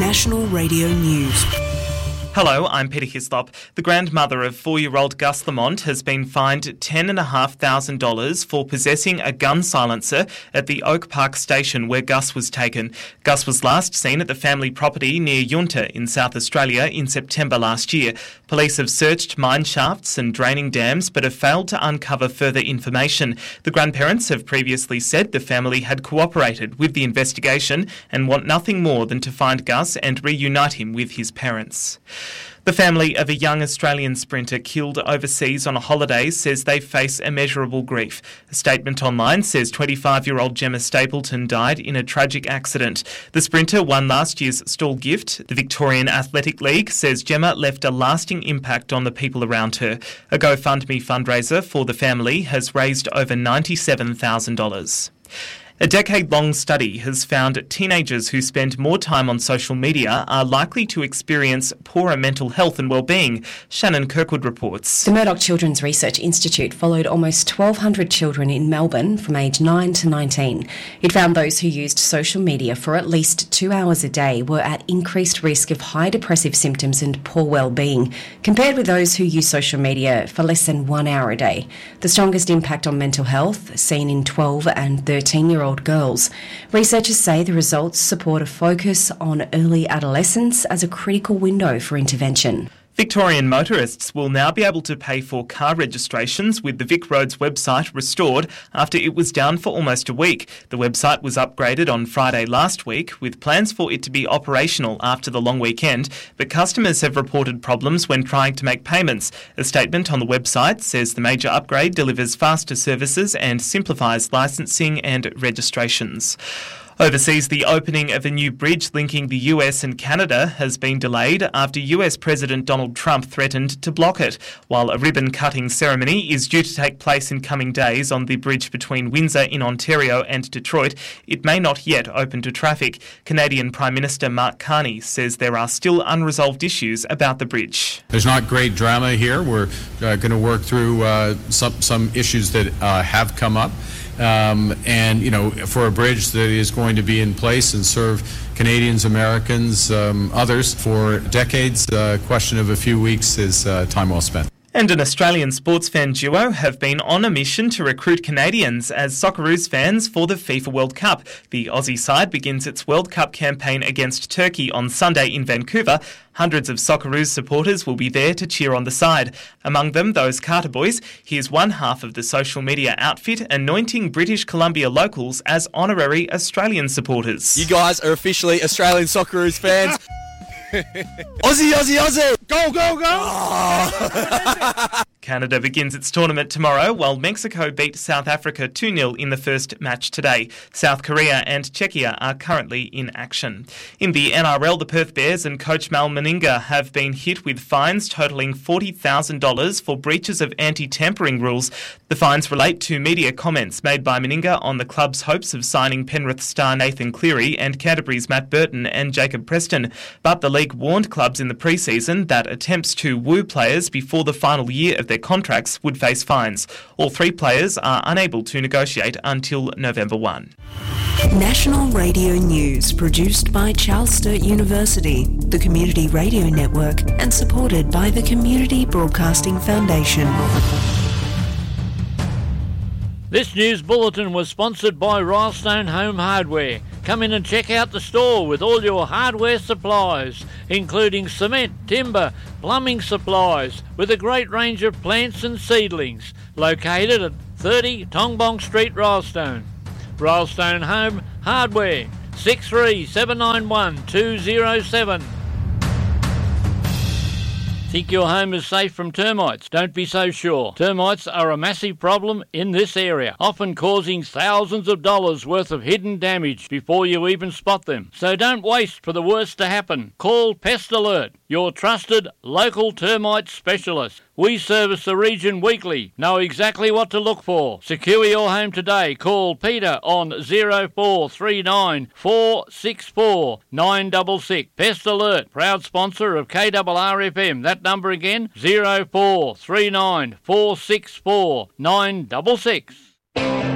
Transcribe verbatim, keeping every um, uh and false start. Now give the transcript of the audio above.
National Radio News. Hello, I'm Peter Hislop. The grandmother of four-year-old Gus Lamont has been fined ten thousand five hundred dollars for possessing a gun silencer at the Oak Park station where Gus was taken. Gus was last seen at the family property near Yunta in South Australia in September last year. Police have searched mine shafts and draining dams but have failed to uncover further information. The grandparents have previously said the family had cooperated with the investigation and want nothing more than to find Gus and reunite him with his parents. The family of a young Australian sprinter killed overseas on a holiday says they face immeasurable grief. A statement online says twenty-five-year-old Gemma Stapleton died in a tragic accident. The sprinter won last year's Stall Gift. The Victorian Athletic League says Gemma left a lasting impact on the people around her. A GoFundMe fundraiser for the family has raised over ninety-seven thousand dollars. A decade-long study has found teenagers who spend more time on social media are likely to experience poorer mental health and well-being. Shannon Kirkwood reports. The Murdoch Children's Research Institute followed almost twelve hundred children in Melbourne from age nine to nineteen. It found those who used social media for at least two hours a day were at increased risk of high depressive symptoms and poor well-being, compared with those who use social media for less than one hour a day. The strongest impact on mental health seen in twelve and thirteen-year-old girls. Researchers say the results support a focus on early adolescence as a critical window for intervention. Victorian motorists will now be able to pay for car registrations with the Vic Roads website restored after it was down for almost a week. The website was upgraded on Friday last week with plans for it to be operational after the long weekend, but customers have reported problems when trying to make payments. A statement on the website says the major upgrade delivers faster services and simplifies licensing and registrations. Overseas, the opening of a new bridge linking the U S and Canada has been delayed after U S President Donald Trump threatened to block it. While a ribbon-cutting ceremony is due to take place in coming days on the bridge between Windsor in Ontario and Detroit, it may not yet open to traffic. Canadian Prime Minister Mark Carney says there are still unresolved issues about the bridge. There's not great drama here. We're uh, going to work through uh, some, some issues that uh, have come up. Um, and, you know, for a bridge that is going to be in place and serve Canadians, Americans, um, others for decades, a uh, question of a few weeks is uh, time well spent. And an Australian sports fan duo have been on a mission to recruit Canadians as Socceroos fans for the FIFA World Cup. The Aussie side begins its World Cup campaign against Turkey on Sunday in Vancouver. Hundreds of Socceroos supporters will be there to cheer on the side. Among them, those Carter boys. Here's one half of the social media outfit anointing British Columbia locals as honorary Australian supporters. You guys are officially Australian Socceroos fans. Aussie, Aussie, Aussie! Go, go, go! Oh. Canada begins its tournament tomorrow, while Mexico beat South Africa two nil in the first match today. South Korea and Czechia are currently in action. In the N R L, the Perth Bears and coach Mal Meninga have been hit with fines totalling forty thousand dollars for breaches of anti-tampering rules. The fines relate to media comments made by Meninga on the club's hopes of signing Penrith star Nathan Cleary and Canterbury's Matt Burton and Jacob Preston. But the league warned clubs in the pre-season that attempts to woo players before the final year of their contracts would face fines. All three players are unable to negotiate until November first. National Radio News, produced by Charles Sturt University, the Community Radio Network, and supported by the Community Broadcasting Foundation. This news bulletin was sponsored by Rylestone Home Hardware. Come in and check out the store with all your hardware supplies, including cement, timber, plumbing supplies, with a great range of plants and seedlings. Located at thirty Tongbong Street, Rylestone. Rylestone Home Hardware, six three seven nine one two zero seven. Think your home is safe from termites? Don't be so sure. Termites are a massive problem in this area, often causing thousands of dollars worth of hidden damage before you even spot them. So don't waste for the worst to happen. Call Pest Alert, your trusted local termite specialist. We service the region weekly. Know exactly what to look for. Secure your home today. Call Peter on zero four three nine four six four nine six six. Pest Alert, proud sponsor of K R R F M. That number again, zero four three nine four six four nine six six.